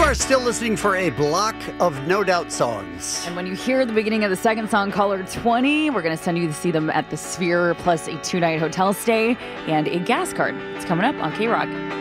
are still listening for a block of No Doubt songs. And when you hear the beginning of the second song, caller 20, we're going to send you to see them at the Sphere, plus a 2-night hotel stay and a gas card. It's coming up on K-Rock.